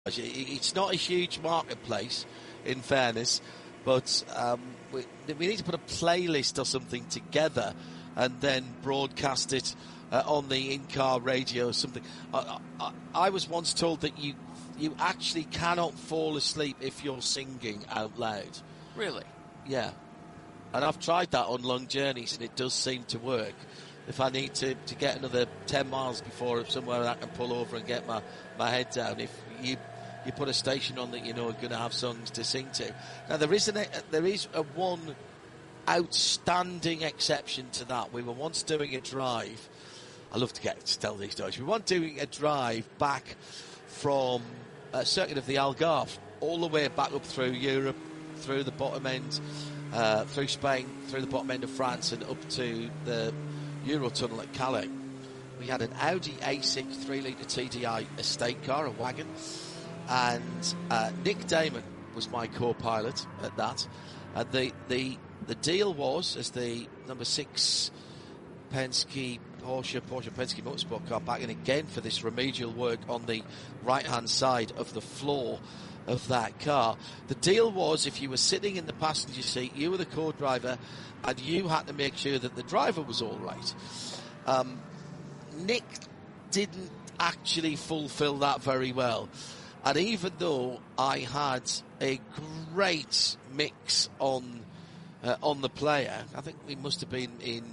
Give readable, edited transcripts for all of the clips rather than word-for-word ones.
It's not a huge marketplace, in fairness, but we need to put a playlist or something together and then broadcast it on the in-car radio or something. I was once told that you actually cannot fall asleep if you're singing out loud. Really? Yeah. And I've tried that on long journeys, and it does seem to work. If I need to get another 10 miles before somewhere I can pull over and get my head down, if you put a station on that you know are going to have songs to sing to. Now, there is a one outstanding exception to that. We were once doing a drive. I love to get to tell these stories. We were once doing a drive back from Circuit of the Algarve, all the way back up through Europe, through the bottom end, through Spain, through the bottom end of France, and up to the Eurotunnel at Calais. We had an Audi A6 3-litre TDI estate car, a wagon, and Nick Damon was my co-pilot at that. And the deal was, as the number 6 Porsche Penske Motorsport car back in again for this remedial work on the right-hand side of the floor of that car. The deal was, if you were sitting in the passenger seat, you were the co-driver, and you had to make sure that the driver was all right. Nick didn't actually fulfill that very well. And even though I had a great mix on the player, I think we must have been in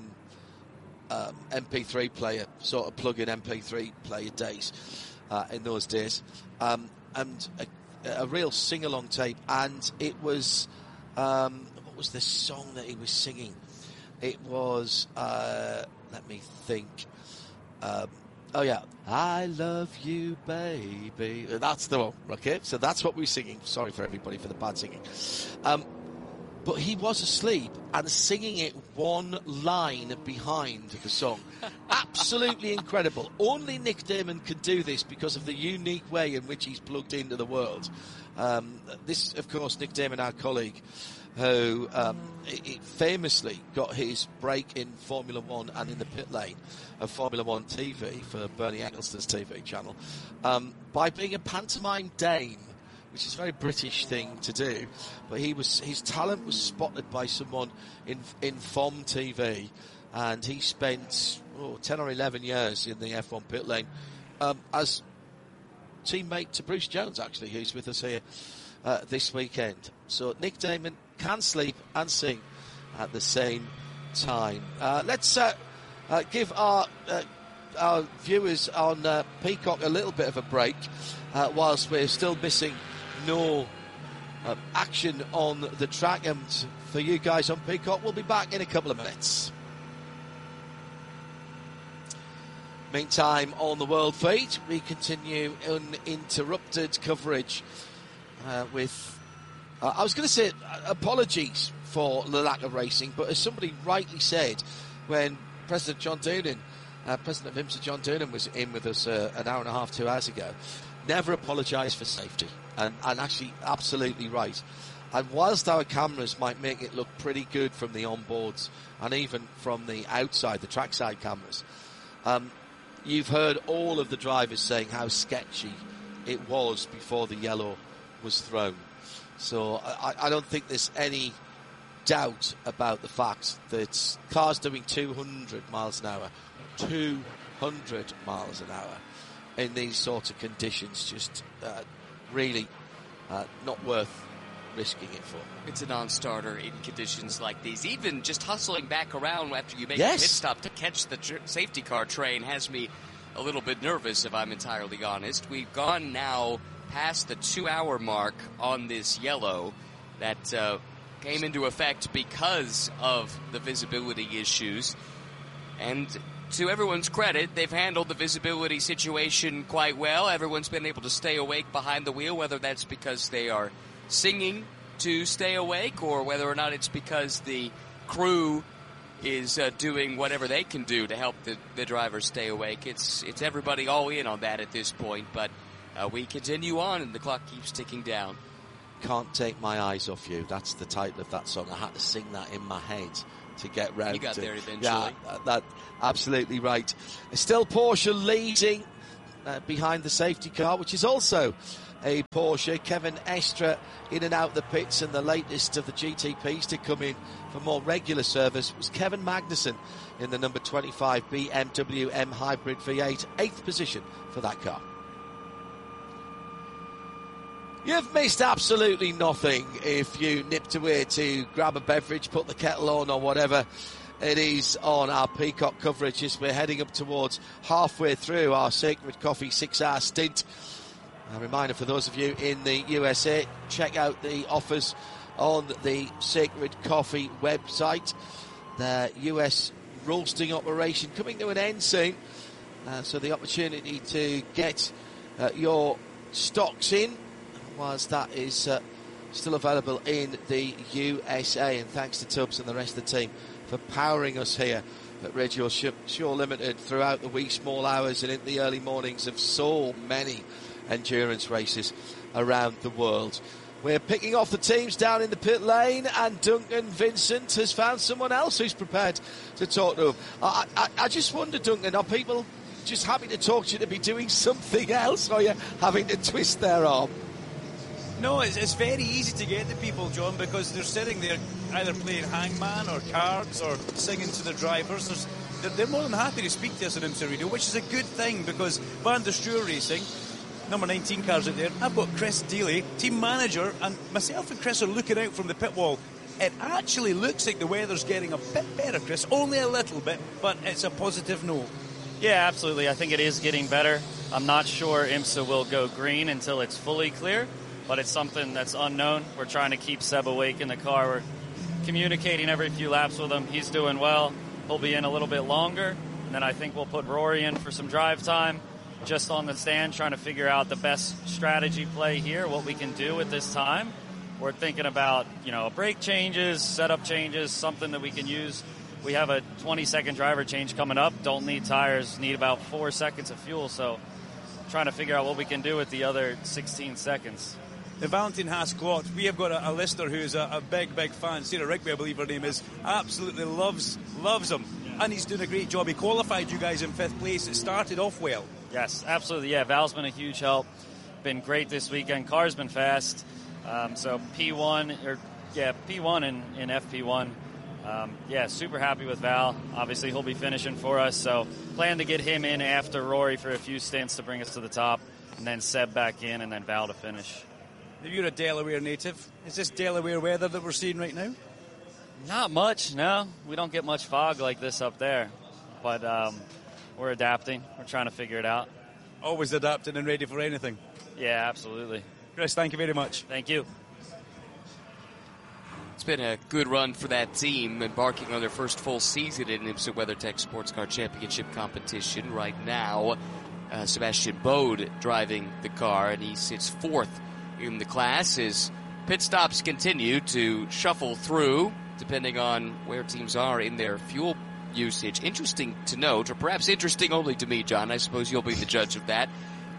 MP3 player, sort of plug-in MP3 player days in those days, and a real sing-along tape. And it was, what was the song that he was singing? It was, let me think. Oh yeah, I love you, baby. That's the one, okay? So that's what we're singing. Sorry for everybody for the bad singing. But he was asleep and singing it one line behind the song. Absolutely incredible. Only Nick Damon can do this because of the unique way in which he's plugged into the world. This, of course, Nick Damon, our colleague, who famously got his break in Formula One and in the pit lane of Formula One TV for Bernie Ecclestone's TV channel by being a pantomime dame, which is a very British thing to do. But his talent was spotted by someone in FOM TV, and he spent 10 or 11 years in the F1 pit lane as teammate to Bruce Jones, actually, who's with us here this weekend. So Nick Damon can sleep and sing at the same time. Let's give our viewers on Peacock a little bit of a break whilst we're still missing no action on the track. And for you guys on Peacock, we'll be back in a couple of minutes. Meantime, on the World Feed, we continue uninterrupted coverage with... I was going to say apologies for the lack of racing, but as somebody rightly said, when President of IMSA John Doonan was in with us an hour and a half, 2 hours ago, never apologise for safety, and actually absolutely right. And whilst our cameras might make it look pretty good from the onboards and even from the outside, the trackside cameras, you've heard all of the drivers saying how sketchy it was before the yellow was thrown. So I don't think there's any doubt about the fact that cars doing 200 miles an hour, 200 miles an hour in these sort of conditions, just really not worth risking it for. It's a non-starter in conditions like these. Even just hustling back around after you make a pit stop to catch the safety car train has me a little bit nervous, if I'm entirely honest. We've gone now past the 2-hour mark on this yellow that came into effect because of the visibility issues. And to everyone's credit, they've handled the visibility situation quite well. Everyone's been able to stay awake behind the wheel, whether that's because they are singing to stay awake or whether or not it's because the crew is doing whatever they can do to help the drivers stay awake. It's everybody all in on that at this point, but we continue on and the clock keeps ticking down. Can't Take My Eyes Off You. That's the title of that song. I had to sing that in my head to get round. You got there eventually. Yeah, that absolutely right. Still Porsche leading behind the safety car, which is also a Porsche. Kevin Estre in and out the pits, and the latest of the GTPs to come in for more regular service was Kevin Magnussen in the number 25 BMW M Hybrid V8, 8th position for that car. You've missed absolutely nothing if you nipped away to grab a beverage, put the kettle on or whatever it is on our Peacock coverage as we're heading up towards halfway through our Sacred Coffee 6-hour stint. A reminder for those of you in the USA, check out the offers on the Sacred Coffee website. The US roasting operation coming to an end soon, so the opportunity to get your stocks in, whilst that is still available in the USA. And thanks to Tubbs and the rest of the team for powering us here at Radio Shore Limited throughout the wee small hours and in the early mornings of so many endurance races around the world. We're picking off the teams down in the pit lane, and Duncan Vincent has found someone else who's prepared to talk to him. I just wonder, Duncan, are people just happy to talk to you to be doing something else, or are you having to twist their arm? No, it's very easy to get to people, John, because they're sitting there either playing hangman or cards or singing to the drivers. They're more than happy to speak to us on IMSA Radio, which is a good thing, because Van der Steur Racing, number 19 cars out there, I've got Chris Dealey, team manager, and myself and Chris are looking out from the pit wall. It actually looks like the weather's getting a bit better, Chris, only a little bit, but it's a positive note. Yeah, absolutely. I think it is getting better. I'm not sure IMSA will go green until it's fully clear, but it's something that's unknown. We're trying to keep Seb awake in the car. We're communicating every few laps with him. He's doing well. He'll be in a little bit longer. And then I think we'll put Rory in for some drive time, just on the stand, trying to figure out the best strategy play here, what we can do at this time. We're thinking about, brake changes, setup changes, something that we can use. We have a 20-second driver change coming up. Don't need tires, need about 4 seconds of fuel. So trying to figure out what we can do with the other 16 seconds. The Valentin Haas Glot, we have got a listener who's a big fan. Sarah Rigby, I believe her name is, absolutely loves him. Yeah. And he's doing a great job. He qualified you guys in 5th place. It started off well. Yes, absolutely. Yeah, Val's been a huge help. Been great this weekend. Car's been fast. So P1 in FP1. Super happy with Val. Obviously, he'll be finishing for us. So plan to get him in after Rory for a few stints to bring us to the top, and then Seb back in, and then Val to finish. You're a Delaware native. Is this Delaware weather that we're seeing right now? Not much, no. We don't get much fog like this up there. But we're adapting. We're trying to figure it out. Always adapting and ready for anything. Yeah, absolutely. Chris, thank you very much. Thank you. It's been a good run for that team, embarking on their first full season in IMSA WeatherTech Sports Car Championship competition. Right now, Sebastian Bode driving the car, and he sits 4th in the class as pit stops continue to shuffle through, depending on where teams are in their fuel usage. Interesting to note, or perhaps interesting only to me, John. I suppose you'll be the judge of that.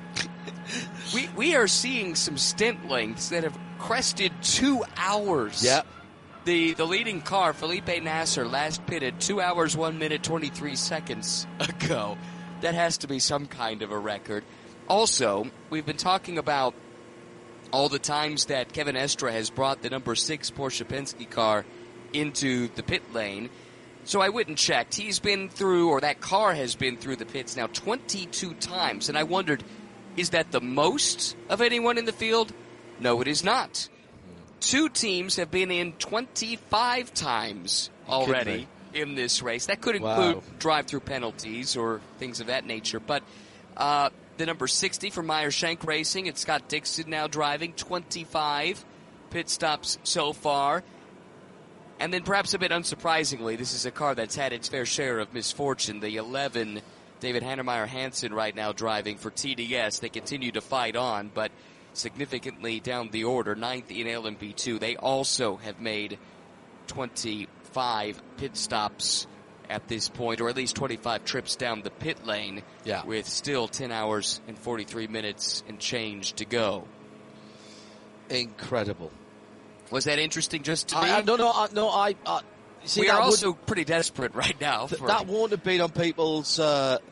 We are seeing some stint lengths that have crested 2 hours. Yep. The leading car, Felipe Nasser, last pitted 2 hours, 1 minute, 23 seconds ago. That has to be some kind of a record. Also, we've been talking about all the times that Kevin Estre has brought the number 6 Porsche Penske car into the pit lane. So I went and checked. He's been through, or that car has been through the pits now 22 times. And I wondered, is that the most of anyone in the field? No, it is not. 2 teams have been in 25 times already in this race. That could include drive-through penalties or things of that nature. But the number 60 for Meyer Shank Racing, it's Scott Dixon now driving, 25 pit stops so far. And then perhaps a bit unsurprisingly, this is a car that's had its fair share of misfortune. The 11, David Hannemeyer Hansen right now driving for TDS. They continue to fight on, but significantly down the order, 9th in LMP2. They also have made 25 pit stops at this point, or at least 25 trips down the pit lane, with still 10 hours and 43 minutes and change to go. Incredible. Was that interesting just to me? No. See, we are also pretty desperate right now. That won't have been on people's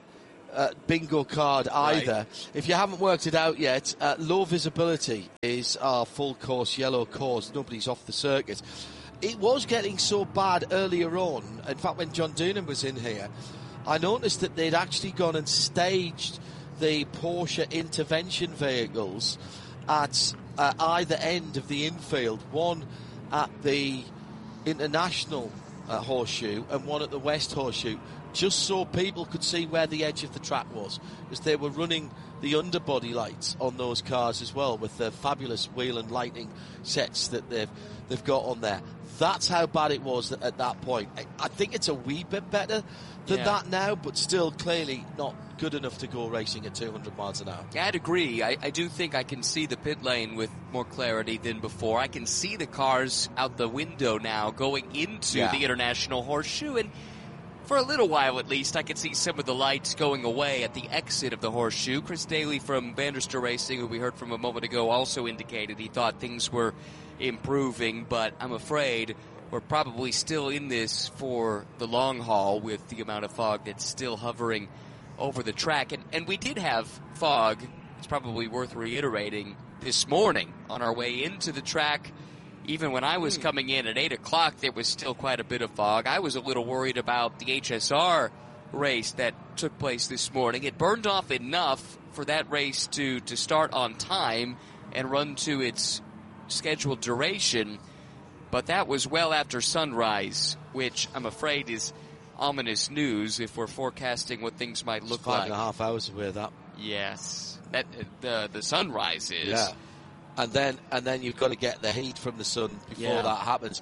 bingo card either. Right. If you haven't worked it out yet, low visibility is our full course yellow course. Nobody's off the circuit. It was getting so bad earlier on. In fact, when John Doonan was in here, I noticed that they'd actually gone and staged the Porsche intervention vehicles at either end of the infield, one at the International Horseshoe and one at the West Horseshoe, just so people could see where the edge of the track was, because they were running the underbody lights on those cars as well, with the fabulous wheel and lighting sets that they've got on there. That's how bad it was at that point. I think it's a wee bit better than that now, but still clearly not good enough to go racing at 200 miles an hour. Yeah, I'd agree. I do think I can see the pit lane with more clarity than before. I can see the cars out the window now going into the International Horseshoe, and for a little while at least, I could see some of the lights going away at the exit of the Horseshoe. Chris Daly from Vanderster Racing, who we heard from a moment ago, also indicated he thought things were improving, but I'm afraid we're probably still in this for the long haul with the amount of fog that's still hovering over the track. And we did have fog, it's probably worth reiterating, this morning on our way into the track. Even when I was coming in at 8 o'clock, there was still quite a bit of fog. I was a little worried about the HSR race that took place this morning. It burned off enough for that race to start on time and run to its scheduled duration, but that was well after sunrise, which I'm afraid is ominous news if we're forecasting what things might look like. 5.5 hours away, that. Yes, that the sunrise is. Yeah. And then you've got to get the heat from the sun before that happens.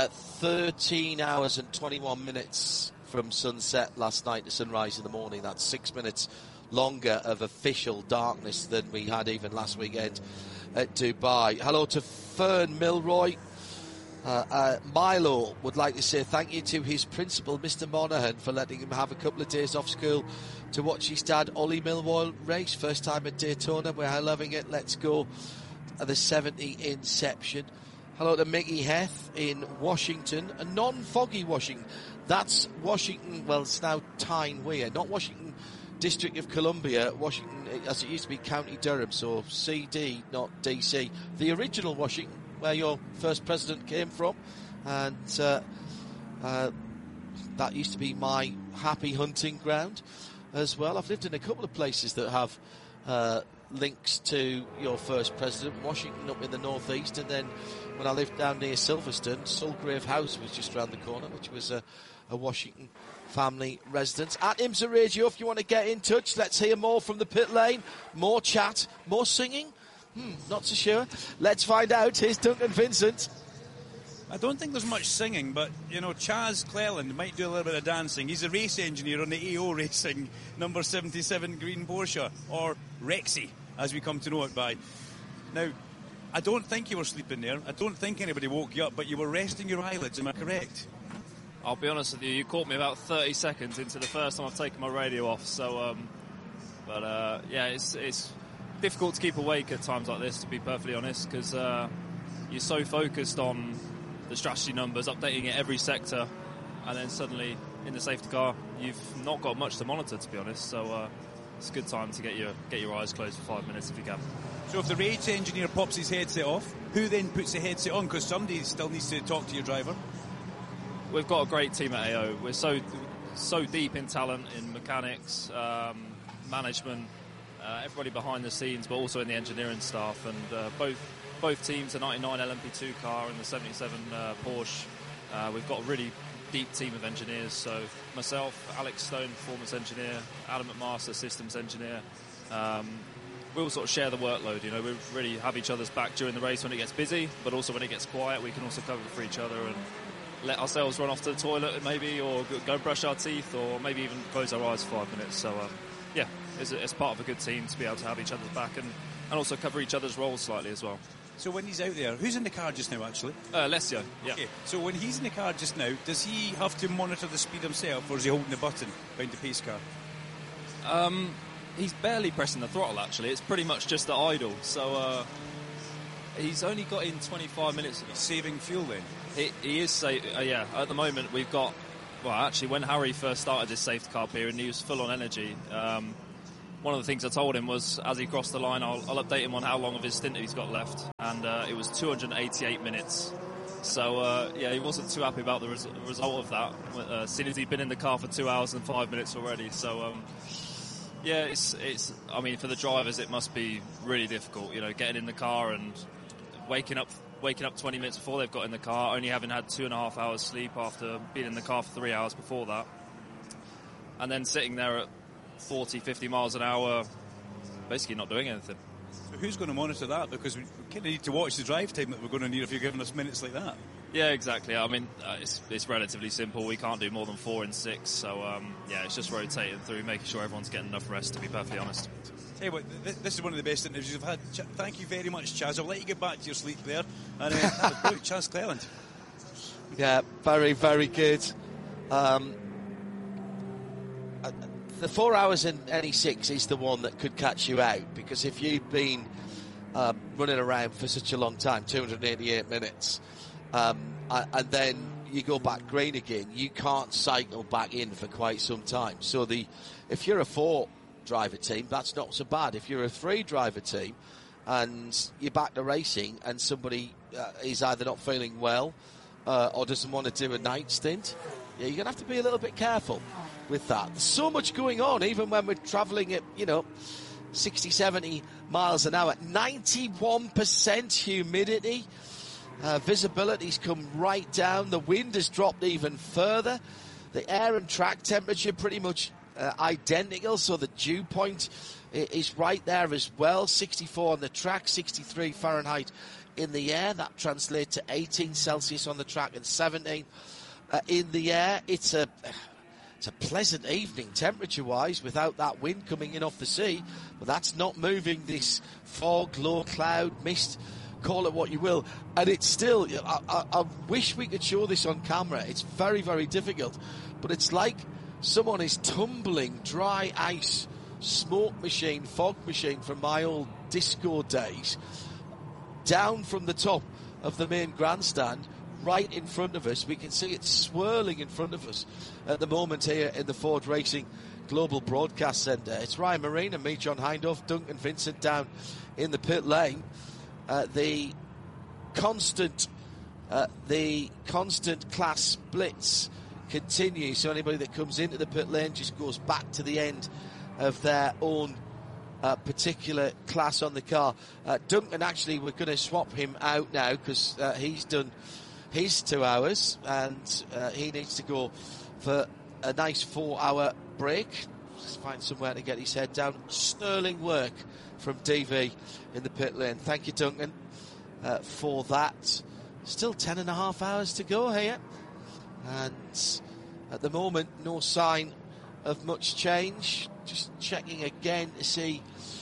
13 hours and 21 minutes from sunset last night to sunrise in the morning. That's 6 minutes longer of official darkness than we had even last weekend at Dubai. Hello to Fern Milroy. Milo would like to say thank you to his principal, Mr. Monaghan, for letting him have a couple of days off school to watch his dad, Ollie Milroy, race. First time at Daytona. We're loving it. Let's go. The 70 Inception. Hello to Mickey Heth in Washington, a non-foggy Washington. That's Washington, well, it's now Tyne Weir, not Washington District of Columbia, Washington, as it used to be, County Durham, so CD, not DC. The original Washington, where your first president came from, and that used to be my happy hunting ground as well. I've lived in a couple of places that have links to your first president, Washington up in the northeast, and then when I lived down near Silverstone, Sulgrave House was just around the corner, which was a Washington family residence. At IMSA Radio, if you want to get in touch, let's hear more from the pit lane, more chat, more singing. Not so sure. Let's find out. Here's Duncan Vincent. I don't think there's much singing, but, you know, Chaz Cleland might do a little bit of dancing. He's a race engineer on the AO Racing number 77 green Porsche, or Rexy, as we come to know it by. Now, I don't think you were sleeping there. I don't think anybody woke you up, but you were resting your eyelids. Am I correct? I'll be honest with you, you caught me about 30 seconds into the first time I've taken my radio off. So, yeah, it's difficult to keep awake at times like this, to be perfectly honest, because you're so focused on the strategy numbers, updating it every sector, and then suddenly in the safety car you've not got much to monitor, to be honest. So it's a good time to get your eyes closed for 5 minutes if you can. So if the race engineer pops his headset off, who then puts the headset on? Because somebody still needs to talk to your driver. We've got a great team at AO. We're so deep in talent, in mechanics, management, everybody behind the scenes, but also in the engineering staff. And both teams, the 99 LMP2 car and the 77 Porsche, we've got a really deep team of engineers. So myself, Alex Stone, performance engineer, Adam McMaster, systems engineer. We all sort of share the workload. You know, we really have each other's back during the race when it gets busy, but also when it gets quiet, we can also cover for each other and let ourselves run off to the toilet maybe, or go brush our teeth, or maybe even close our eyes for 5 minutes. So yeah, it's part of a good team to be able to have each other's back and also cover each other's roles slightly as well. So when he's out there, who's in the car just now, actually? Alessio, yeah. Okay. So when he's in the car just now, does he have to monitor the speed himself, or is he holding the button behind the pace car? He's barely pressing the throttle, actually. It's pretty much just the idle. So he's only got in 25 minutes. He's saving fuel then? He is, yeah. At the moment, we've got well, actually, when Harry first started his safety car period, he was full on energy. One of the things I told him was, as he crossed the line, I'll update him on how long of his stint he's got left. And it was 288 minutes. So, he wasn't too happy about the result of that, seeing as he'd been in the car for 2 hours and 5 minutes already. So, it's. I mean, for the drivers, it must be really difficult, getting in the car and waking up 20 minutes before they've got in the car, only having had 2.5 hours sleep after being in the car for 3 hours before that. And then sitting there at 40, 50 miles an hour, basically not doing anything. So who's going to monitor that? Because we kind of need to watch the drive time that we're going to need if you're giving us minutes like that. Yeah, exactly. I mean, it's relatively simple. We can't do more than 4 and 6. So, it's just rotating through, making sure everyone's getting enough rest, to be perfectly honest. Tell you what, this is one of the best interviews we've had. Thank you very much, Chaz. I'll let you get back to your sleep there. And Chaz Cleland. Yeah, very, very good. The 4 hours in NE6 is the one that could catch you out, because if you've been running around for such a long time, 288 minutes, and then you go back green again, you can't cycle back in for quite some time. So if you're a 4-driver team, that's not so bad. If you're a 3-driver team and you're back to racing and somebody is either not feeling well or doesn't want to do a night stint, you're going to have to be a little bit careful with that. There's so much going on, even when we're travelling at, 60, 70 miles an hour. 91% humidity. Visibility's come right down. The wind has dropped even further. The air and track temperature pretty much identical, so the dew point is right there as well. 64 on the track, 63 Fahrenheit in the air. That translates to 18 Celsius on the track and 17 in the air. It's a pleasant evening temperature-wise without that wind coming in off the sea, but that's not moving this fog, low cloud, mist, call it what you will. And it's still, I wish we could show this on camera. It's very, very difficult, but it's like someone is tumbling dry ice smoke machine, fog machine from my old disco days down from the top of the main grandstand right in front of us. We can see it swirling in front of us at the moment here in the Ford Racing Global Broadcast Centre. It's Ryan Marine and me, John Hindhaugh, Duncan Vincent down in the pit lane. The constant class splits continue, so anybody that comes into the pit lane just goes back to the end of their own particular class on the car. Duncan, actually, we're going to swap him out now because he's done his 2 hours and he needs to go for a nice 4-hour break. Just find somewhere to get his head down. Sterling work from DV in the pit lane. Thank you, Duncan, for that. Still 10.5 hours to go here, and at the moment no sign of much change. Just checking again to see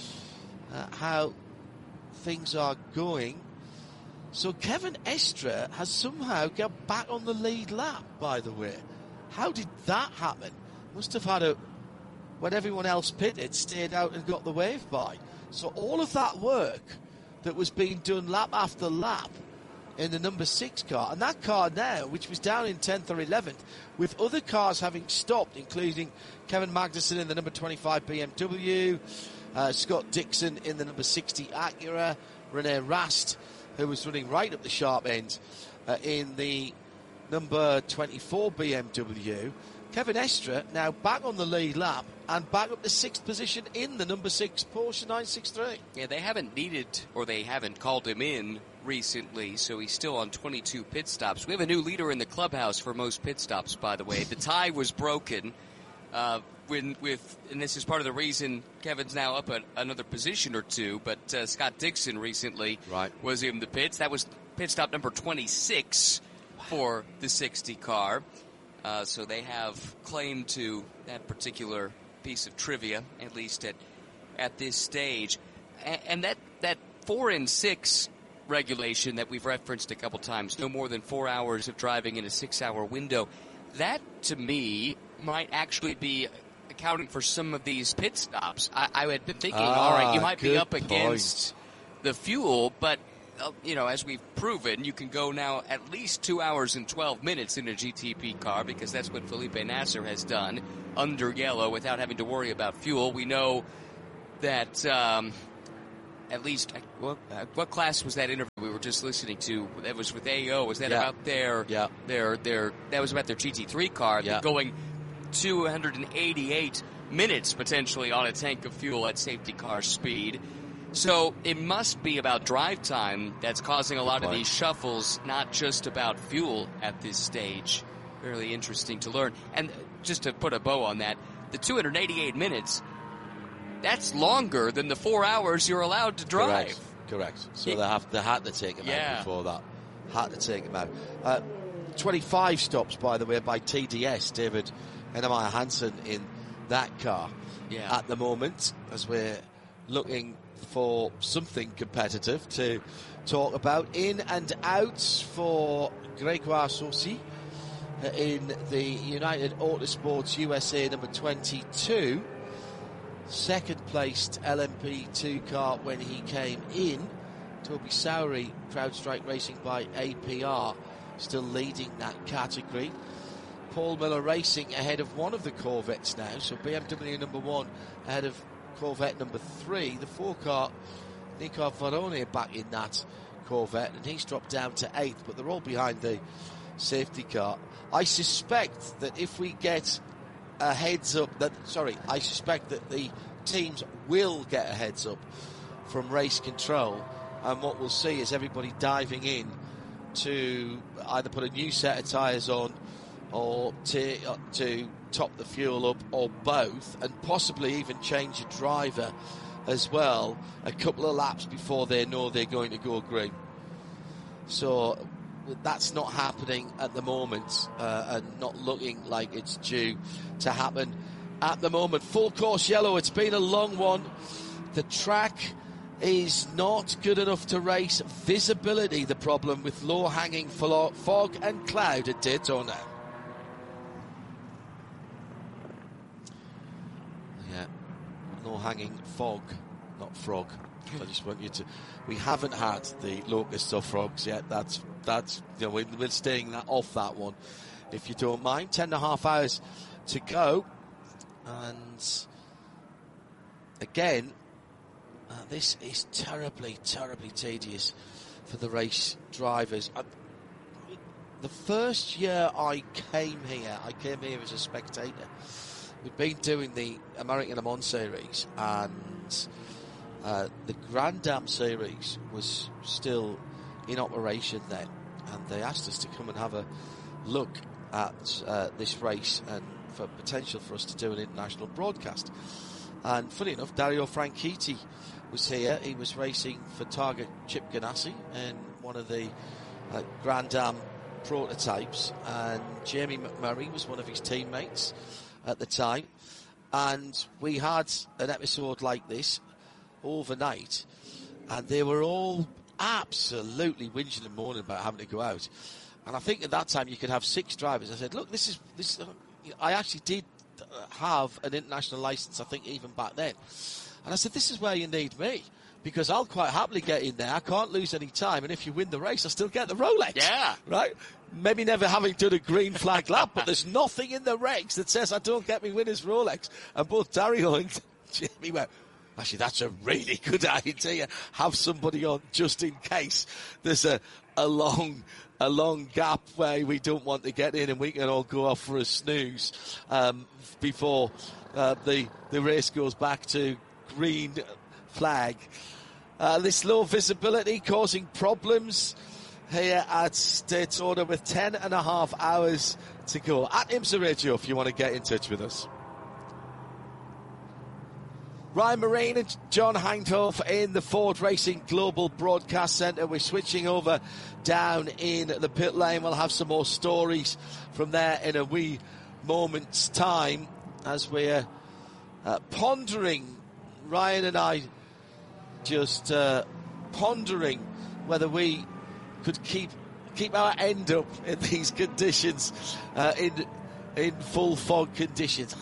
how things are going. So Kevin Estre has somehow got back on the lead lap, by the way. How did that happen? Must have had when everyone else pitted, stayed out and got the wave by. So all of that work that was being done lap after lap in the number 6 car, and that car now, which was down in 10th or 11th, with other cars having stopped, including Kevin Magnussen in the number 25 BMW, Scott Dixon in the number 60 Acura, Rene Rast, who was running right up the sharp end in the number 24 BMW. Kevin Estre now back on the lead lap and back up to 6th position in the number 6 Porsche 963. Yeah, they haven't called him in recently, so he's still on 22 pit stops. We have a new leader in the clubhouse for most pit stops, by the way. The tie was broken and this is part of the reason Kevin's now up at another position or two, but Scott Dixon recently was in the pits. That was pit stop number 26 for the 60 car. So they have claim to that particular piece of trivia, at least at this stage. And that 4 and 6 regulation that we've referenced a couple times, no more than 4 hours of driving in a 6-hour window, that to me might actually be accounting for some of these pit stops. I had been thinking, all right, you might be up against the fuel, but as we've proven, you can go now at least 2 hours and 12 minutes in a GTP car, because that's what Felipe Nasr has done under yellow without having to worry about fuel. We know that at least, what class was that interview we were just listening to? That was with AO. Was that about their that was about their GT3 car going 288 minutes potentially on a tank of fuel at safety car speed. So it must be about drive time that's causing a lot of these shuffles, not just about fuel at this stage. Really interesting to learn. And just to put a bow on that, the 288 minutes, that's longer than the 4 hours you're allowed to drive. Correct. So they had to take him out before that. Had to take him out. 25 stops, by the way, by TDS, David Heinemeier Hansson in that car at the moment, as we're looking for something competitive to talk about. In and out for Grégoire Saucy in the United Autosports USA number 22. Second placed LMP2 car when he came in. Toby Sowery, CrowdStrike Racing by APR, still leading that category. Paul Miller Racing ahead of one of the Corvettes now, so BMW number 1 ahead of Corvette number 3. The 4-car, Nico Varone back in that Corvette, and he's dropped down to 8th, but they're all behind the safety car. I suspect that if we get a heads up, I suspect that the teams will get a heads up from race control, and what we'll see is everybody diving in to either put a new set of tyres on or to top the fuel up, or both, and possibly even change a driver as well a couple of laps before they know they're going to go green. So that's not happening at the moment, and not looking like it's due to happen at the moment. Full course yellow, it's been a long one. The track is not good enough to race. Visibility the problem, with low hanging fog and cloud at Daytona. Low hanging fog, not frog. I just want you to. We haven't had the locusts or frogs yet. That's we're staying off that one, if you don't mind. 10.5 hours to go, and again, this is terribly tedious for the race drivers. The first year I came here as a spectator. We've been doing the American Le Mans series, and the Grand Am series was still in operation then, and they asked us to come and have a look at this race and for potential for us to do an international broadcast. And funny enough, Dario Franchitti was here. He was racing for Targa Chip Ganassi in one of the Grand Am prototypes, and Jamie McMurray was one of his teammates at the time, and we had an episode like this overnight, and they were all absolutely whinging and moaning about having to go out. And I think at that time you could have 6 drivers. I said, look, this. I actually did have an international license, I think, even back then. And I said, this is where you need me, because I'll quite happily get in there. I can't lose any time, and if you win the race, I still get the Rolex. Yeah. Right? Maybe never having done a green flag lap, but there's nothing in the regs that says I don't get me winner's Rolex. And both Dario and Jamie went, actually, that's a really good idea. Have somebody on just in case there's a long gap where we don't want to get in, and we can all go off for a snooze before the race goes back to green flag. This low visibility causing problems here at Daytona with 10.5 hours to go. At IMSA Radio, if you want to get in touch with us. Ryan Marine and John Hindhoff in the Ford Racing Global Broadcast Centre. We're switching over down in the pit lane. We'll have some more stories from there in a wee moment's time, as we're pondering, Ryan and I just pondering whether we could keep our end up in these conditions, in full fog conditions.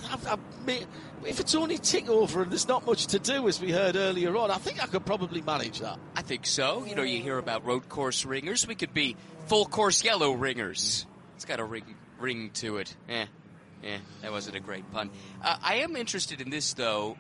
If it's only tick over and there's not much to do, as we heard earlier on, I think I could probably manage that. think so. You know, you hear about road course ringers. We could be full course yellow ringers. It's got a ring to it. That wasn't a great pun. I am interested in this, though.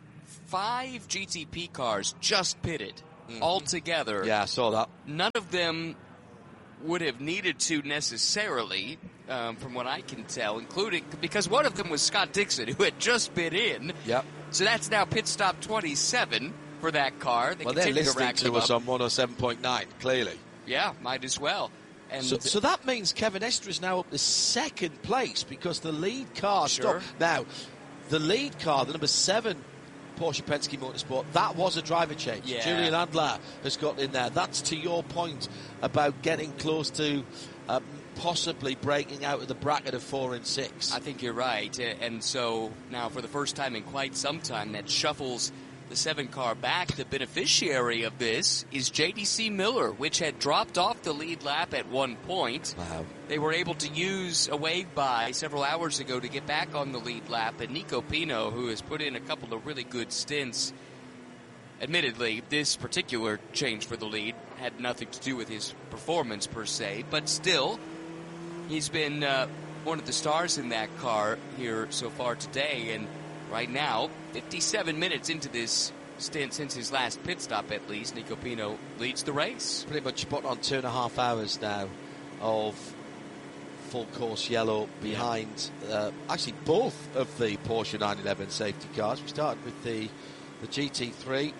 5 GTP cars just pitted altogether. Yeah, I saw that. None of them would have needed to necessarily, from what I can tell, including because one of them was Scott Dixon, who had just bid in. Yep. So that's now pit stop 27 for that car. They're listening to us on 107.9, clearly. Yeah, might as well. And so that means Kevin Estre is now up to second place because the lead car stopped. Now, the lead car, the number 7 Porsche Penske Motorsport, that was a driver change. Yeah. Julian Adler has got in there. That's to your point about getting close to possibly breaking out of the bracket of 4 and 6. I think you're right. And so now for the first time in quite some time, that shuffles the 7 car back. The beneficiary of this is JDC Miller, which had dropped off the lead lap at one point. Wow. They were able to use a wave by several hours ago to get back on the lead lap. And Nico Pino, who has put in a couple of really good stints, admittedly, this particular change for the lead had nothing to do with his performance per se, but still, he's been one of the stars in that car here so far today. And right now, 57 minutes into this stint since his last pit stop, at least, Nico Pino leads the race. Pretty much spot on 2.5 hours now of full course yellow behind actually both of the Porsche 911 safety cars. We started with the GT3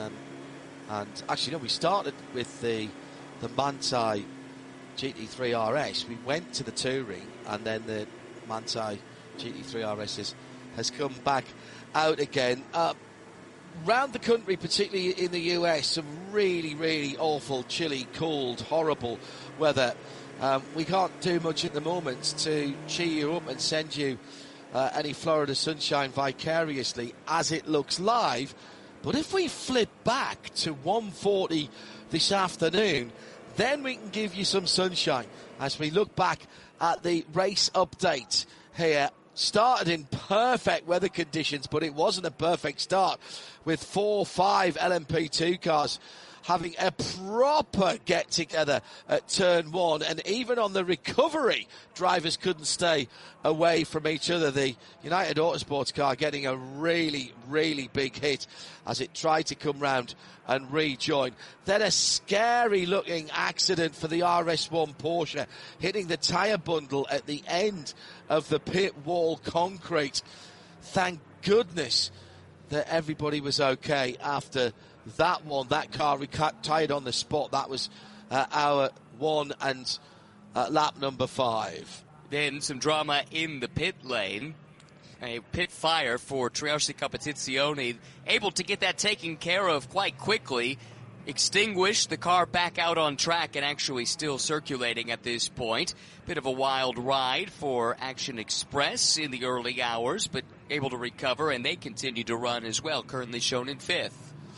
and actually no, we started with the Manthey GT3 RS. We went to the Touring and then the Manthey GT3 RS has come back out again. Round the country, particularly in the US, some really, really awful, chilly, cold, horrible weather. We can't do much at the moment to cheer you up and send you any Florida sunshine vicariously as it looks live. But if we flip back to 1:40 this afternoon, then we can give you some sunshine as we look back at the race update here. Started in perfect weather conditions, but it wasn't a perfect start with 4-5 LMP2 cars having a proper get-together at turn 1. And even on the recovery, drivers couldn't stay away from each other. The United Autosports car getting a really, really big hit as it tried to come round and rejoin. Then a scary-looking accident for the RS1 Porsche, hitting the tyre bundle at the end of the pit wall concrete. Thank goodness that everybody was okay after that one. That car retired on the spot. That was hour 1 and lap number 5. Then some drama in the pit lane. A pit fire for Triarsi Competizione, able to get that taken care of quite quickly. Extinguished, the car back out on track and actually still circulating at this point. Bit of a wild ride for Action Express in the early hours, but able to recover, and they continue to run as well, currently shown in 5th.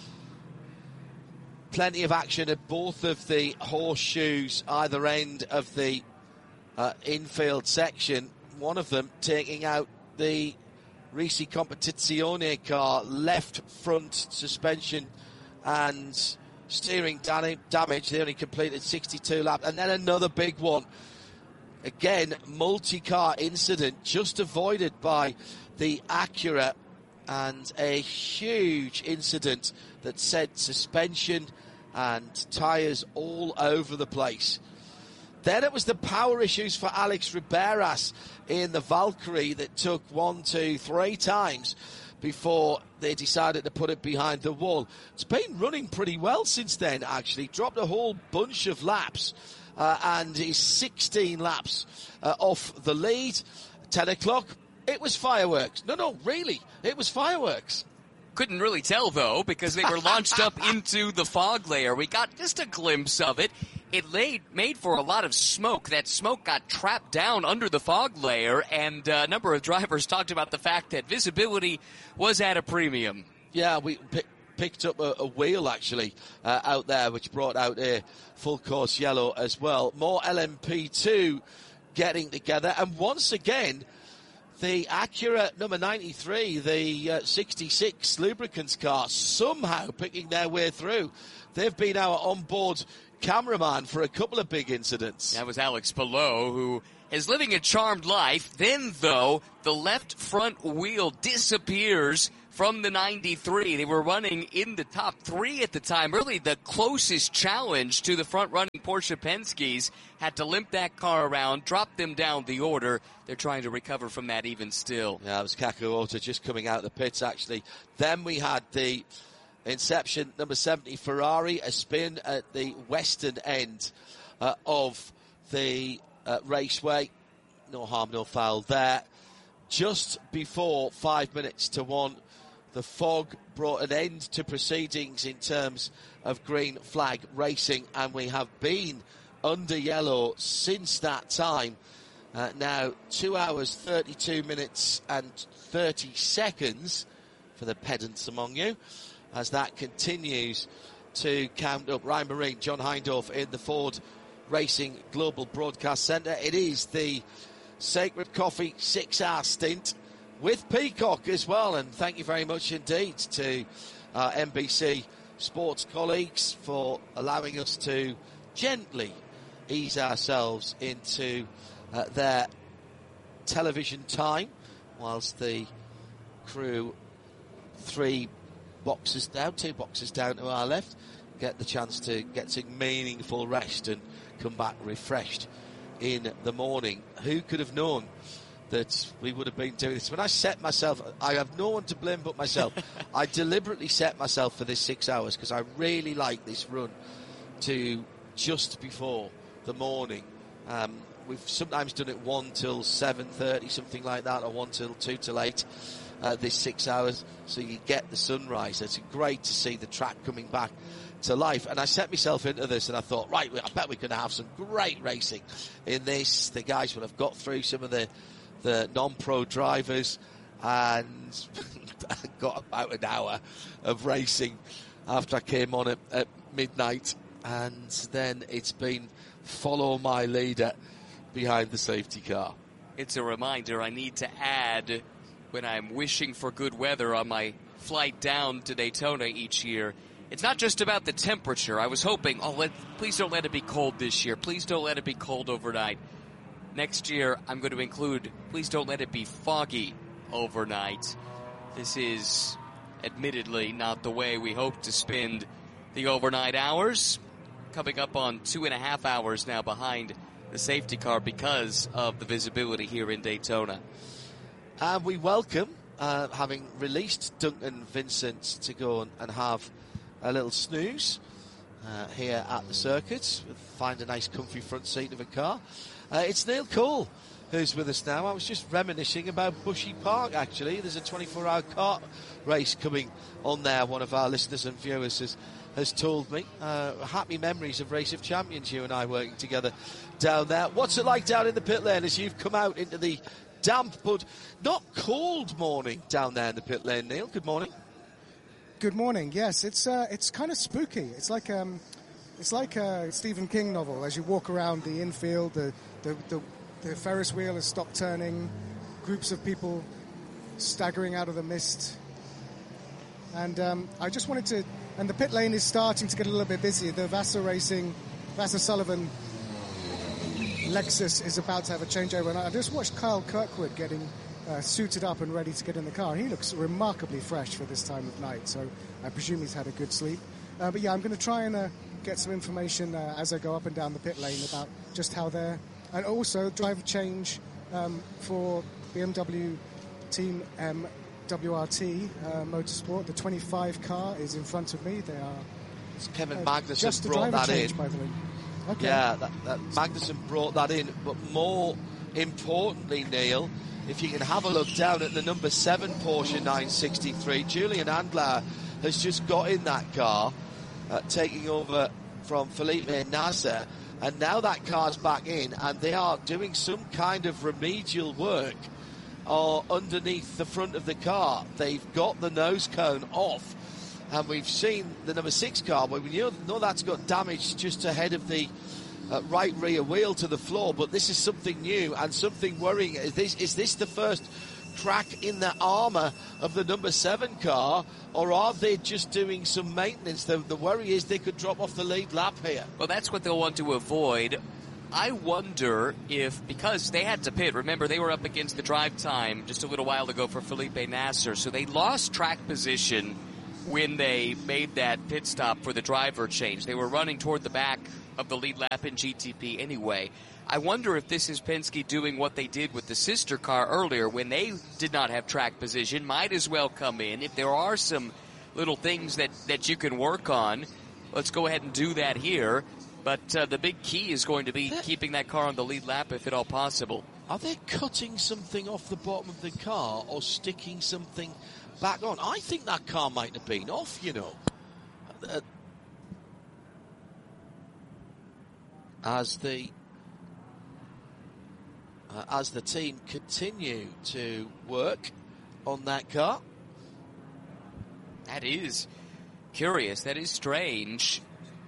Plenty of action at both of the horseshoes, either end of the infield section. One of them taking out the Risi Competizione car, left front suspension and steering damage. They only completed 62 laps. And then another big one. Again, multi-car incident just avoided by the Acura, and a huge incident that sent suspension and tyres all over the place. Then it was the power issues for Alex Riberas in the Valkyrie that took 1, 2, 3 times before they decided to put it behind the wall. It's been running pretty well since then, actually. Dropped a whole bunch of laps and is 16 laps off the lead. 10 o'clock, it was fireworks. No, really, it was fireworks. Couldn't really tell, though, because they were launched up into the fog layer. We got just a glimpse of it. It made for a lot of smoke. That smoke got trapped down under the fog layer, and a number of drivers talked about the fact that visibility was at a premium. Yeah, we picked up a wheel, actually, out there, which brought out a full course yellow as well. More LMP2 getting together, and once again, the Acura number 93, the 66 lubricants car, somehow picking their way through. They've been our onboard cameraman for a couple of big incidents. That was Alex Palou, who is living a charmed life. Then, though, the left front wheel disappears from the 93. They were running in the top 3 at the time. Really the closest challenge to the front-running Porsche Penske's. Had to limp that car around, drop them down the order. They're trying to recover from that even still. Yeah, it was Kakaoto just coming out of the pits, actually. Then we had the Inception number 70 Ferrari, a spin at the western end of the raceway. No harm, no foul there. Just before 5 minutes to 1, the fog brought an end to proceedings in terms of green flag racing, and we have been under yellow since that time. Now 2 hours, 32 minutes and 30 seconds for the pedants among you, as that continues to count up. Ryan Marine, John Hindhaugh in the Ford Racing Global Broadcast Centre. It is the Sacred Coffee 6-hour stint with Peacock as well, and thank you very much indeed to our NBC Sports colleagues for allowing us to gently ease ourselves into their television time, whilst the crew 2 boxes down to our left get the chance to get some meaningful rest and come back refreshed in the morning. Who could have known that we would have been doing this? When I set myself, I have no one to blame but myself. I deliberately set myself for this 6 hours because I really like this run to just before the morning. We've sometimes done it 1 till 7:30, something like that, or 1 till 2 till 8. This 6 hours, so you get the sunrise. It's great to see the track coming back to life. And I set myself into this, and I thought, right, I bet we're going to have some great racing in this. The guys will have got through some of the non-pro drivers, and got about an hour of racing after I came on at midnight, and then it's been follow my leader behind the safety car. It's a reminder I need to add when I'm wishing for good weather on my flight down to Daytona each year. It's not just about the temperature. I was hoping, please don't let it be cold this year. Please don't let it be cold overnight. Next year, I'm going to include, please don't let it be foggy overnight. This is admittedly not the way we hope to spend the overnight hours. Coming up on 2.5 hours now behind the safety car because of the visibility here in Daytona. And we welcome, having released Duncan Vincent to go and have a little snooze here at the circuit, find a nice comfy front seat of a car. It's Neil Cole who's with us now. I was just reminiscing about Bushy Park, actually. There's a 24-hour kart race coming on there, one of our listeners and viewers has told me. Happy memories of Race of Champions, you and I working together down there. What's it like down in the pit lane as you've come out into the damp but not cold morning down there in the pit lane, Neil? Good morning. Good morning. Yes, it's kind of spooky. It's like a Stephen King novel. As you walk around the infield, the Ferris wheel has stopped turning. Groups of people staggering out of the mist. And I just wanted to. And the pit lane is starting to get a little bit busy. The Vassar Sullivan Lexus is about to have a changeover. And I just watched Kyle Kirkwood getting suited up and ready to get in the car. He looks remarkably fresh for this time of night, so I presume he's had a good sleep. But yeah, I'm going to try and get some information as I go up and down the pit lane about just how they're... And also driver change for BMW Team WRT Motorsport. The 25 car is in front of me. They are... It's Kevin Magnussen brought that in. By the way. Okay. Yeah, that Magnussen brought that in. But more importantly, Neil, if you can have a look down at the number 7 Porsche 963, Julian Andlauer has just got in that car, taking over from Felipe Nasser, and now that car's back in, and they are doing some kind of remedial work underneath the front of the car. They've got the nose cone off, and we've seen the number 6 car, but we know that's got damage just ahead of the right rear wheel to the floor. But this is something new and something worrying. Is this the first crack in the armour of the number 7 car, or are they just doing some maintenance? The worry is they could drop off the lead lap here. Well, that's what they'll want to avoid. I wonder if, because they had to pit, remember they were up against the drive time just a little while ago for Felipe Nasser, so they lost track position when they made that pit stop for the driver change. They were running toward the back of the lead lap in GTP anyway. I wonder if this is Penske doing what they did with the sister car earlier when they did not have track position. Might as well come in. If there are some little things that you can work on, let's go ahead and do that here. But the big key is going to be keeping that car on the lead lap if at all possible. Are they cutting something off the bottom of the car or sticking something back on? I think that car might have been off, you know. As the team continue to work on that car. That is curious. That is strange.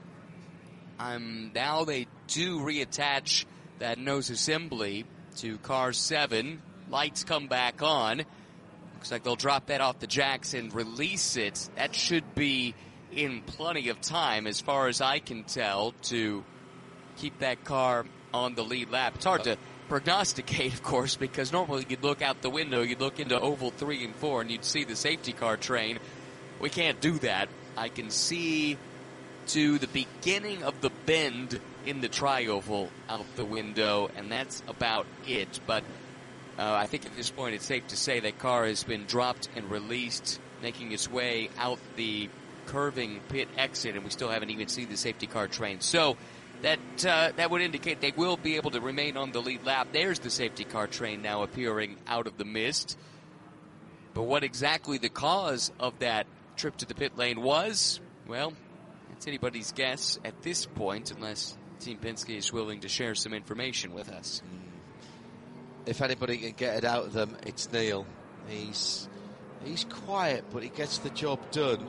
Now they do reattach that nose assembly to car 7. Lights come back on. Looks like they'll drop that off the jacks and release it. That should be in plenty of time, as far as I can tell, to keep that car on the lead lap. It's hard to prognosticate, of course, because normally you'd look out the window, you'd look into oval 3 and 4, and you'd see the safety car train. We can't do that. I can see to the beginning of the bend in the tri-oval out the window, and that's about it. But I think at this point it's safe to say that car has been dropped and released, making its way out the curving pit exit, and we still haven't even seen the safety car train. So that would indicate they will be able to remain on the lead lap. There's the safety car train now appearing out of the mist. But what exactly the cause of that trip to the pit lane was, well, it's anybody's guess at this point, unless Team Penske is willing to share some information with us. If anybody can get it out of them, it's Neil. He's quiet, but he gets the job done,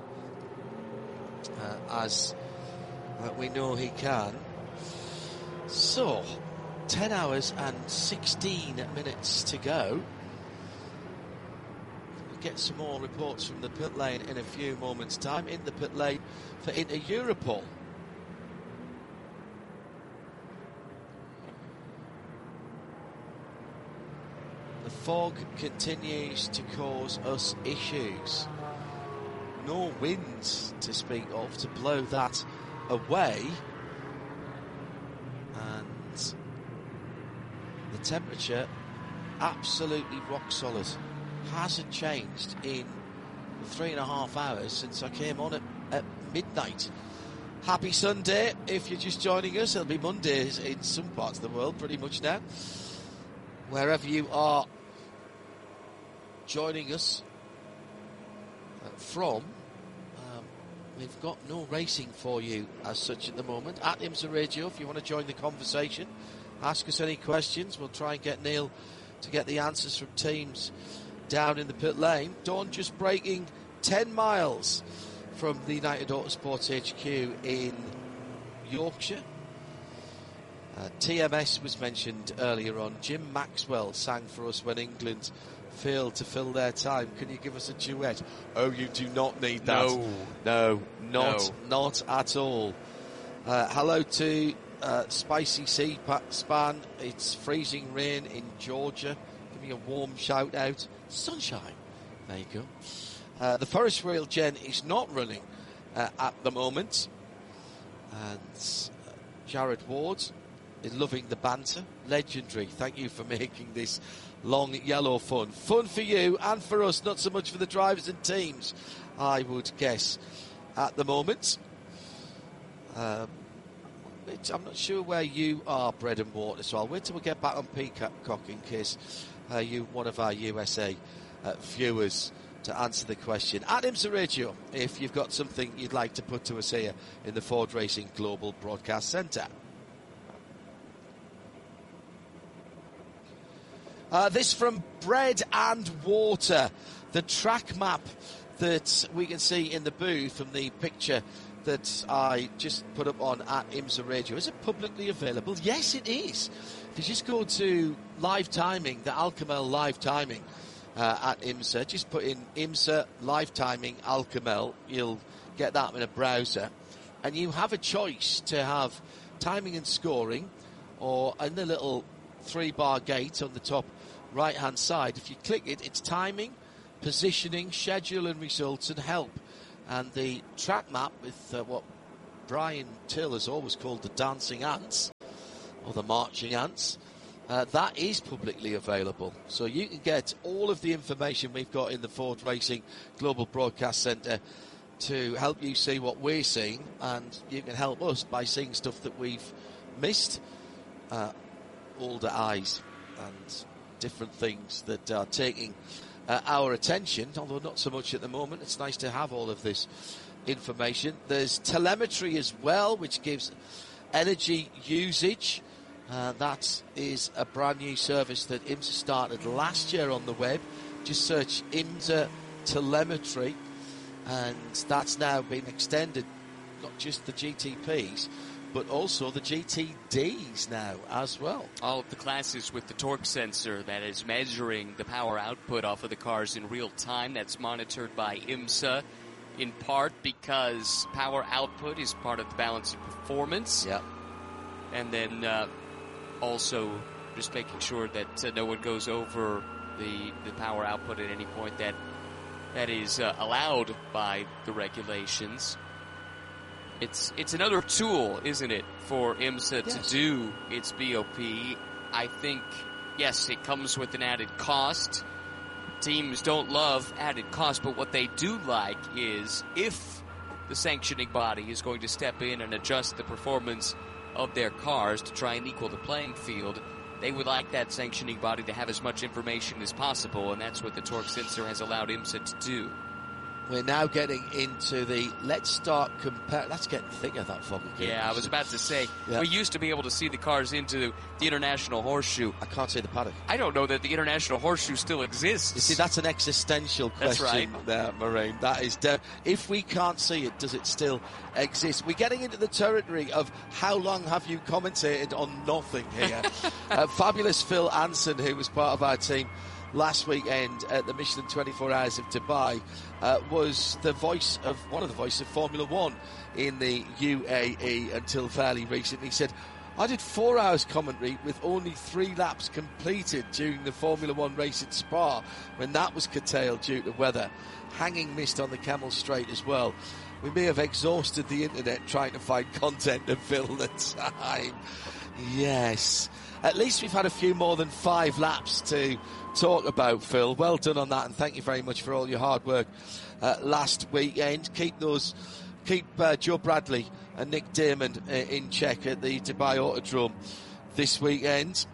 as we know he can. So, 10 hours and 16 minutes to go. We'll get some more reports from the pit lane in a few moments' time. In the pit lane for Inter Europol. The fog continues to cause us issues. No wind to speak of to blow that away. And the temperature absolutely rock solid. Hasn't changed in 3.5 hours since I came on at midnight. Happy Sunday if you're just joining us. It'll be Mondays in some parts of the world pretty much now. Wherever you are joining us from, we've got no racing for you as such at the moment. At IMSA Radio, if you want to join the conversation, ask us any questions. We'll try and get Neil to get the answers from teams down in the pit lane. Dawn just breaking 10 miles from the United Autosports HQ in Yorkshire. TMS was mentioned earlier on. Jim Maxwell sang for us when England failed to fill their time. Can you give us a duet? Oh, you do not need that. No, not at all. Hello to Spicy Sea Span. It's freezing rain in Georgia. Give me a warm shout out. Sunshine. There you go. The Forest Rail Gen is not running at the moment. And Jared Ward is loving the banter. Legendary. Thank you for making this long yellow fun. Fun for you and for us, not so much for the drivers and teams, I would guess, at the moment. I'm not sure where you are, bread and water, so I'll wait till we get back on Peacock in case you're one of our USA viewers to answer the question. At IMSA Radio, if you've got something you'd like to put to us here in the Ford Racing Global Broadcast Centre. This from Bread and Water, the track map that we can see in the booth from the picture that I just put up on at IMSA Radio. Is it publicly available? Yes, it is. If you just go to live timing, the Alcamel live timing, at IMSA. Just put in IMSA live timing Alcamel. You'll get that in a browser. And you have a choice to have timing and scoring, or in the little 3-bar gate on the top right-hand side. If you click it, it's timing, positioning, schedule and results, and help. And the track map with what Brian Till has always called the dancing ants, or the marching ants, that is publicly available. So you can get all of the information we've got in the Ford Racing Global Broadcast Centre to help you see what we're seeing, and you can help us by seeing stuff that we've missed, older eyes and different things that are taking our attention, although not so much at the moment. It's nice to have all of this information. There's telemetry as well, which gives energy usage. That is a brand new service that IMSA started last year on the web. Just search IMSA telemetry, and that's now been extended, not just the GTPs, but also the GTDs now as well. All of the classes with the torque sensor that is measuring the power output off of the cars in real time. That's monitored by IMSA, in part because power output is part of the balance of performance. Yeah. And then also just making sure that no one goes over the power output at any point that is allowed by the regulations. It's another tool, isn't it, for IMSA to do its BOP. I think, yes, it comes with an added cost. Teams don't love added cost, but what they do like is if the sanctioning body is going to step in and adjust the performance of their cars to try and equal the playing field, they would like that sanctioning body to have as much information as possible, and that's what the torque sensor has allowed IMSA to do. We're now getting into the let's start compare. That's getting thicker, that fog again. Yeah, I was about to say, we used to be able to see the cars into the International Horseshoe. I can't see the paddock. I don't know that the International Horseshoe still exists. You see, that's an existential question there, Moraine. That is if we can't see it, does it still exist? We're getting into the territory of how long have you commentated on nothing here. Fabulous Phil Anson, who was part of our team last weekend at the Michelin 24 Hours of Dubai, was one of the voices of Formula One in the UAE until fairly recently. He said, I did 4 hours commentary with only 3 laps completed during the Formula One race at Spa when that was curtailed due to weather. Hanging mist on the Camel Straight as well. We may have exhausted the internet trying to find content to fill the time. Yes. At least we've had a few more than 5 laps to talk about, Phil. Well done on that, and thank you very much for all your hard work last weekend. Keep Joe Bradley and Nick Damon in check at the Dubai Autodrome this weekend.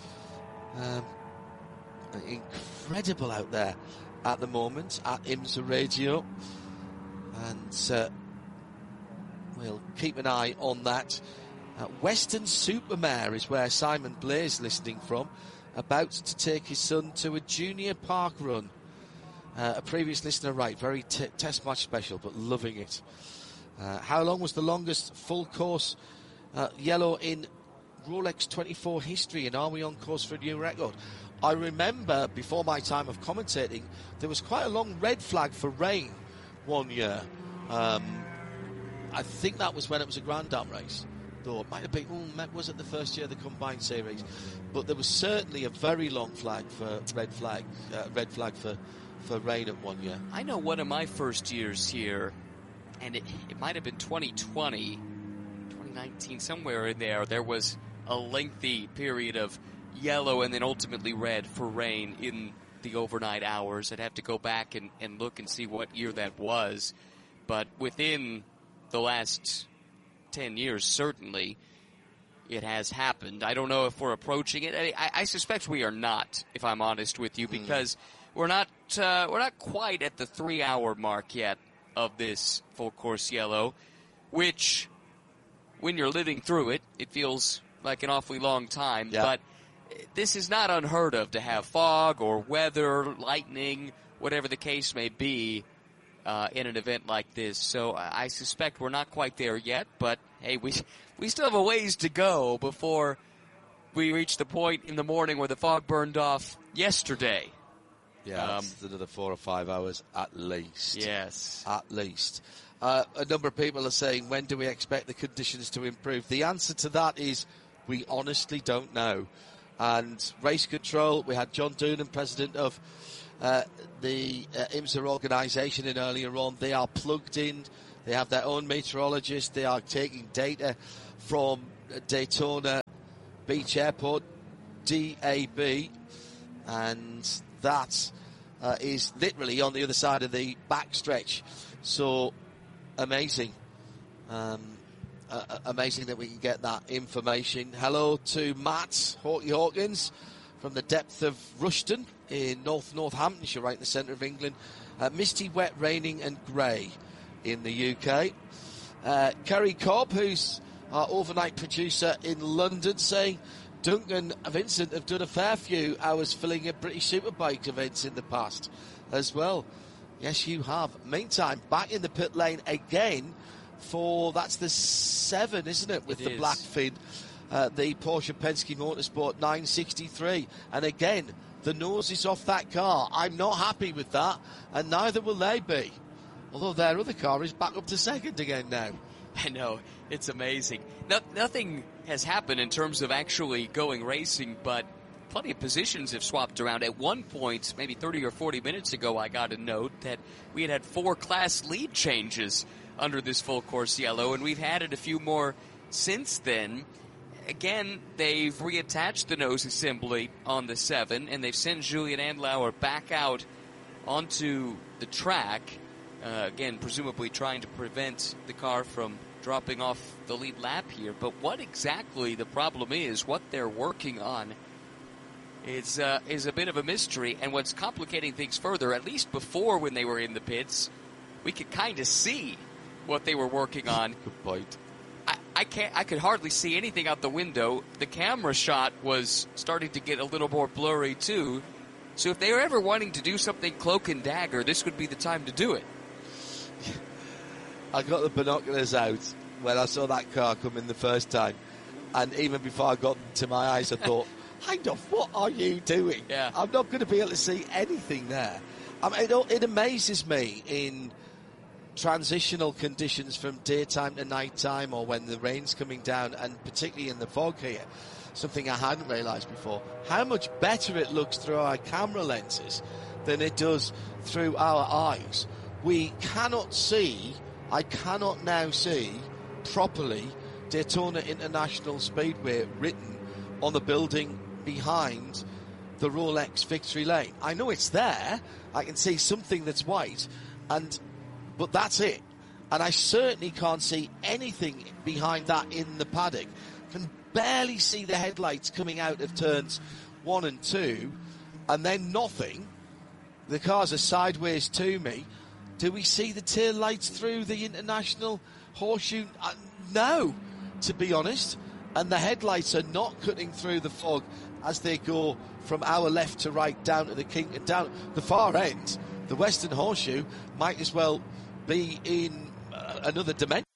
Incredible out there at the moment at IMSA Radio, and we'll keep an eye on that. Weston-super-Mare is where Simon Blair's listening from, about to take his son to a junior park run. A previous listener, right, very test match special, but loving it. How long was the longest full course yellow in Rolex 24 history, and are we on course for a new record? I remember before my time of commentating, there was quite a long red flag for rain one year. I think that was when it was a Grand Dam race. Though it might have been, was it the first year of the combined series? But there was certainly a very long flag for red flag for rain at one year. I know one of my first years here, and it might have been 2020, 2019, somewhere in there. There was a lengthy period of yellow and then ultimately red for rain in the overnight hours. I'd have to go back and look and see what year that was. But within the last 10 years, certainly, it has happened. I don't know if we're approaching it. I suspect we are not, if I'm honest with you, because we're not quite at the 3-hour mark yet of this full course yellow, which, when you're living through it, it feels like an awfully long time. Yeah. But this is not unheard of to have fog or weather, lightning, whatever the case may be, in an event like this. So I suspect we're not quite there yet, but hey, we still have a ways to go before we reach the point in the morning where the fog burned off yesterday. Yeah, it's another 4 or 5 hours at least. Yes. At least. A number of people are saying, when do we expect the conditions to improve? The answer to that is, we honestly don't know. And race control, we had John Doonan, president of the IMSA organisation, in earlier on. They are plugged in. They have their own meteorologist. They are taking data from Daytona Beach Airport, DAB, and that is literally on the other side of the backstretch. So amazing. Amazing that we can get that information. Hello to Matt Hawkins from the depth of Rushton in Northamptonshire, right in the centre of England. Misty, wet, raining and grey in the UK. Kerry Cobb, who's our overnight producer in London, saying Duncan and Vincent have done a fair few hours filling in British Superbike events in the past as well. Yes, you have. Meantime, back in the pit lane again for, that's the 7, isn't it, with the black fin, the Porsche Penske Motorsport 963. And again, the nose is off that car. I'm not happy with that, and neither will they be. Although their other car is back up to second again now. I know, it's amazing. Nothing has happened in terms of actually going racing, but plenty of positions have swapped around. At one point, maybe 30 or 40 minutes ago, I got a note that we had 4 class lead changes under this full course yellow, and we've added a few more since then. Again, they've reattached the nose assembly on the 7, and they've sent Julian Andlauer back out onto the track. Again, presumably trying to prevent the car from dropping off the lead lap here. But what exactly the problem is, what they're working on, is a bit of a mystery. And what's complicating things further, at least before when they were in the pits, we could kind of see what they were working on. Good point. I could hardly see anything out the window. The camera shot was starting to get a little more blurry too. So if they were ever wanting to do something cloak and dagger, this would be the time to do it. I got the binoculars out when I saw that car come in the first time, and even before I got to my eyes, I thought, Hindhaugh, what are you doing? Yeah. I'm not going to be able to see anything there. I mean, it amazes me in transitional conditions from daytime to nighttime, or when the rain's coming down, and particularly in the fog here, something I hadn't realised before, how much better it looks through our camera lenses than it does through our eyes. We cannot see, I cannot now see properly Daytona International Speedway written on the building behind the Rolex Victory Lane. I know it's there, I can see something that's white, but that's it. And I certainly can't see anything behind that in the paddock. Can barely see the headlights coming out of turns 1 and 2, and then nothing. The cars are sideways to me. Do we see the tail lights through the International Horseshoe? No, to be honest. And the headlights are not cutting through the fog as they go from our left to right down to the Kington, down the far end. The Western Horseshoe might as well be in another dimension.